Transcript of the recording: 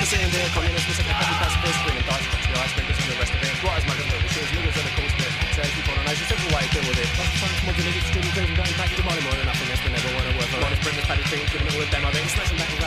sitting there, communists, we said the heavy pacifist, screaming dice, touch the ice, sprinters and the rest of it. Right as my little machines, niggas are the cool split. So keep on a simple way to deal with it. Lots of fun, modular, student, going back to money more than nothing, yes, but never want to work for honest printers, paddy streams, giving it all a demo, then smashing back